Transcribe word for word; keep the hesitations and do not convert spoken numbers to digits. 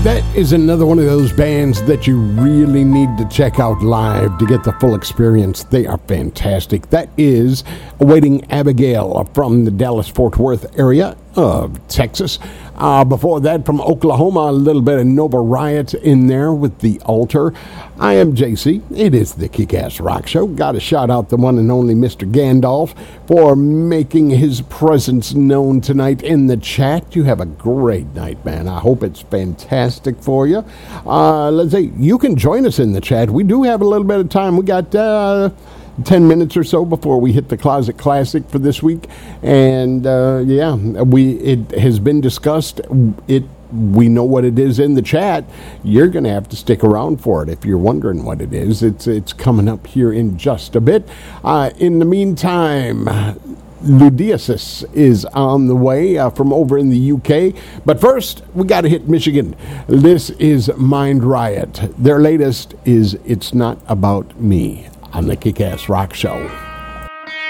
That is another one of those bands that you really need to check out live to get the full experience. They are fantastic. That is Awaiting Abigail from the Dallas-Fort Worth area of Texas. Uh, before that, from Oklahoma, a little bit of Nova Riot in there with The Altar. I am J C. It is the Kick-Ass Rock Show. Got to shout out the one and only Mister Gandalf for making his presence known tonight in the chat. You have a great night, man. I hope it's fantastic for you. Uh, let's see. You can join us in the chat. We do have a little bit of time. We got uh, ten minutes or so before we hit the Closet Classic for this week. And, uh, yeah, we it has been discussed. It We know what it is in the chat. You're going to have to stick around for it if you're wondering what it is. It's it's coming up here in just a bit. Uh, in the meantime, Ludiasis is on the way uh, from over in the U K. But first, we got to hit Michigan. This is Mind Riot. Their latest is It's Not About Me on the Kick-Ass Rock Show.